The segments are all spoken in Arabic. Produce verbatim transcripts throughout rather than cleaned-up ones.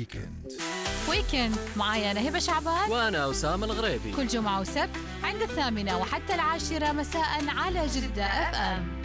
ويكند. ويكند معايا أنا هبة شعبان وأنا أسامة الغريبي، كل جمعة وسبت عند الثامنة وحتى العاشرة مساء على جدة اف ام.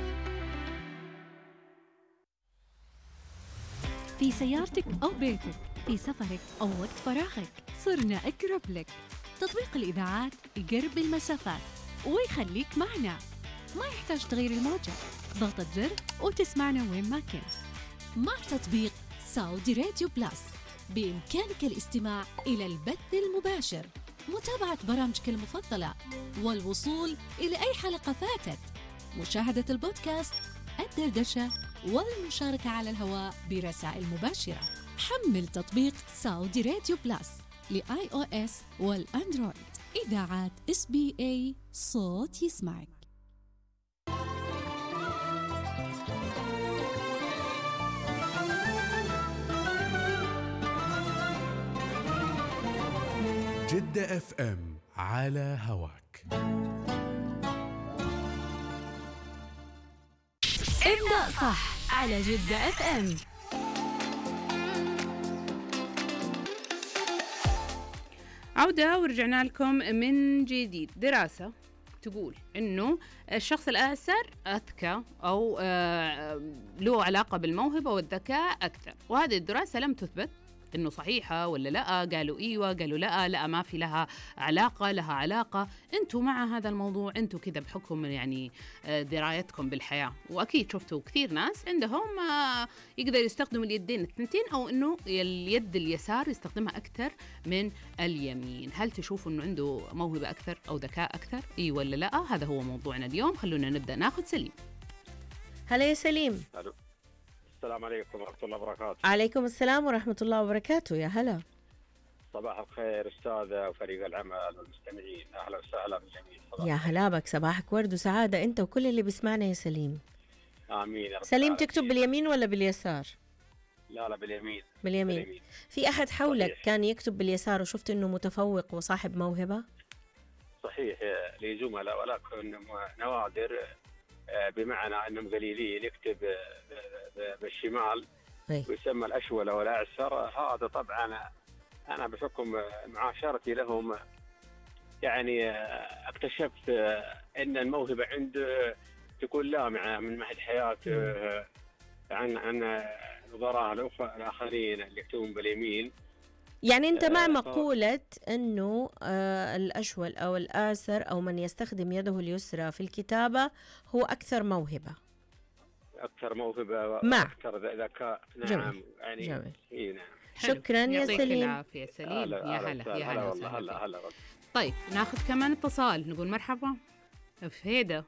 في سيارتك أو بيتك، في سفرك أو وقت فراغك، صرنا أقرب لك. تطبيق الإذاعات يقرب المسافات ويخليك معنا، ما يحتاج تغير الموجة، ضغطة زر وتسمعنا وين ما كنت. مع تطبيق سعودي راديو بلس بإمكانك الاستماع إلى البث المباشر، متابعة برامجك المفضلة، والوصول إلى أي حلقة فاتت، مشاهدة البودكاست، الدردشة، والمشاركة على الهواء برسائل مباشرة. حمل تطبيق سعودي راديو بلس لآي أو إس والأندرويد. إذاعات إس بي إيه، صوت يسمعك. جدة اف ام على هواك. ابدأ صح على جدة اف ام. عودة ورجعنا لكم من جديد. دراسة تقول إنه الشخص الآثر أذكى أو له علاقة بالموهبة والذكاء أكثر، وهذه الدراسة لم تثبت إنه صحيحة ولا لا. قالوا إيوة، قالوا لا لا ما في لها علاقة، لها علاقة. أنتوا مع هذا الموضوع، أنتوا كذا بحكم يعني درايتكم بالحياة، وأكيد شفتوا كثير ناس عندهم يقدر يستخدموا اليدين الثنتين، أو إنه اليد اليسار يستخدمها أكثر من اليمين. هل تشوفوا إنه عنده موهبة أكثر أو ذكاء أكثر؟ إي ولا لا؟ هذا هو موضوعنا اليوم. خلونا نبدأ ناخذ سليم. هلا يا سليم. ألو. السلام عليكم ورحمة الله وبركاته. عليكم السلام ورحمة الله وبركاته. يا هلا. صباح الخير أستاذة وفريق العمل والمستمعين، أهلا وسهلا بالجميع. يا هلا بك، صباحك ورد وسعادة أنت وكل اللي بيسمعنا يا سليم. آمين يا رب. سليم، تكتب باليمين ولا باليسار؟ لا لا باليمين. باليمين, باليمين. في أحد حولك صحيح كان يكتب باليسار وشفت أنه متفوق وصاحب موهبة؟ صحيح لي زملاء، ولكن نوادر، بمعنى أنهم قليلين يكتب بالشمال ويسمى الأشول أو الأعسر. هذا طبعا أنا بحكم معاشرتي لهم يعني اكتشفت أن الموهبة عنده تكون لامعة من مهد حياته عن عن نظراء الآخرين اللي يكتبون باليمين. يعني أنت مع مقولة أنه آه الأشول أو الآسر أو من يستخدم يده اليسرى في الكتابة هو أكثر موهبة. أكثر موهبة مع أكثر ذكاء. نعم. جميل. يعني جميل. إيه نعم. شكرا يا سليم. العافية سليم. يا هلا يا هلا والله. هلا هلا. طيب ناخذ كمان اتصال، نقول مرحبا فهيدة.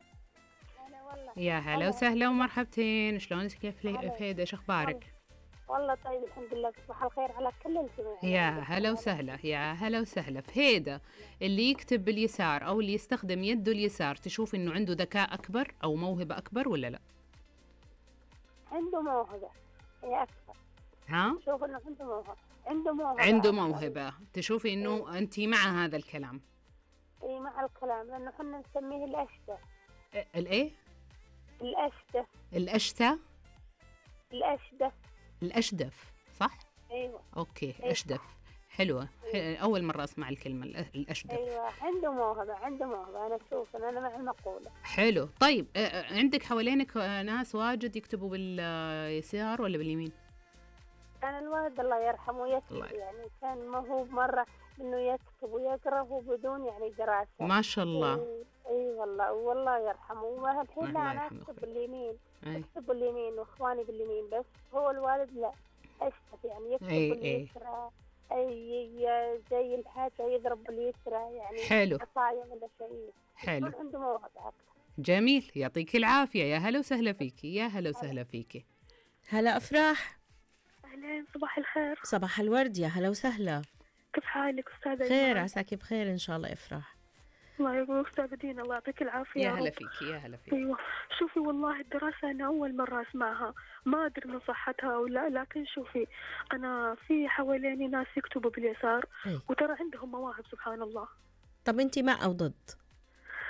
يا هلا وسهلا ومرحبتين. شلونك يا فهيدة؟ ايش اخبارك؟ والله طيب الحمد لله. صباح الخير على كل المستمعين. يا هلا وسهلا. يا هلا وسهلا. فهيدة، اللي يكتب باليسار او اللي يستخدم يده اليسار تشوف انه عنده ذكاء اكبر او موهبة اكبر ولا لا؟ عنده موهبة هي اكثر. ها؟ شوف انه عنده موهبة. عنده موهبة. عنده موهبة. تشوفي انه انت مع هذا الكلام؟ اي مع الكلام، لانه احنا نسميه الاشتة. الايه؟ الاشتة. الاشتة؟ الاشدة. الاشدف صح؟ ايوه. اوكي. أيوة. اشدف حلوة. أيوة. اول مرة اسمع الكلمة الاشدف. ايوه عنده موهبة، عنده موهبة. انا اشوف انا مع المقولة. حلو. طيب عندك حوالينك ناس واجد يكتبوا باليسار ولا باليمين؟ كان الوالد الله يرحمه يكتب، يعني كان موهوب مرة انه يكتب ويقرا وبدون يعني دراسة. ما شاء الله. اي أيوة والله والله يرحمه. والحين انا اكتب باليمين، اكتب باليمين واخواني باليمين، بس هو الوالد لا اشتف يعني يكتب أي باليسرى. اي زي الحاجة يضرب باليسرى يعني. حلو. عصاية ولا شيء. حلو. عنده موهبة اكثر. جميل. يعطيك العافية. يا هلا وسهلا فيكي. يا هلا وسهلا فيكي. هلا أفراح. أهلين. صباح الخير. صباح الورد. يا هلا وسهلا. كيف حالك أستاذة؟ خير، عساكي بخير إن شاء الله. إفراح. الله يقول أستاذة دينا، الله يعطيك العافية. يا هلا فيكي. يا هلا فيكي. أيوة. شوفي والله الدراسة أنا أول مرة أسمعها، ما أدري من صحتها أو لا، لكن شوفي أنا في حواليني ناس يكتبوا باليسار أي. وترى عندهم مواهب سبحان الله. طب أنت مع أو ضد؟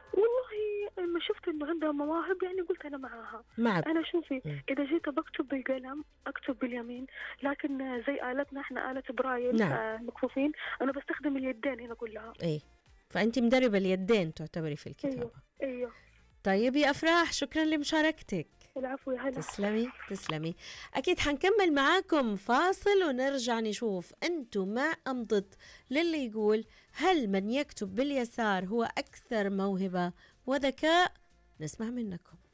والله لما شفت انه عندها مواهب يعني قلت انا معاها. معك. انا شوفي م. اذا جيت بكتب بالقلم اكتب باليمين، لكن زي آلتنا احنا آلة برايل نعم. آه مكفوفين، انا بستخدم اليدين هنا كلها. ايه فانت مدربه اليدين تعتبري في الكتابه. ايوه ايوه. طيب يا افراح، شكرا لمشاركتك. العفو يا هلا. تسلمي تسلمي. اكيد حنكمل معاكم فاصل ونرجع نشوف انتم مع ام ضد للي يقول هل من يكتب باليسار هو اكثر موهبه وذكاء. نسمع منكم.